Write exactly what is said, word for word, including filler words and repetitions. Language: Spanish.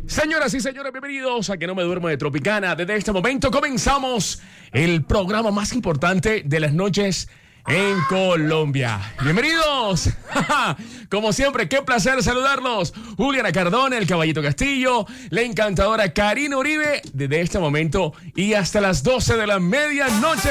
Señoras y señores, bienvenidos a Que No Me Duermo de Tropicana. Desde este momento comenzamos el programa más importante de las noches en Colombia. Bienvenidos. Como siempre, qué placer saludarlos. Juliana Cardona, el Caballito Castillo, la encantadora Karina Uribe, desde este momento y hasta las doce de la medianoche.